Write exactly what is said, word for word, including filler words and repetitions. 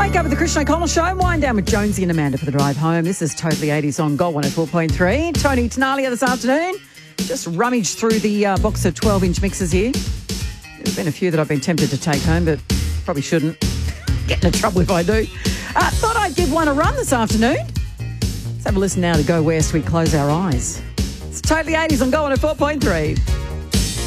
Wake up with the Christian O'Connell Show. Wind down with Jonesy and Amanda for the drive home. This is Totally eighties on Gold one oh four point three. Tony Tenalia this afternoon. Just rummaged through the uh, box of twelve-inch mixes here. There's been a few that I've been tempted to take home, but probably shouldn't. Get into trouble if I do. Uh, thought I'd give one a run this afternoon. Let's have a listen now to Go West. We close our eyes. It's Totally eighties on Gold one oh four point three.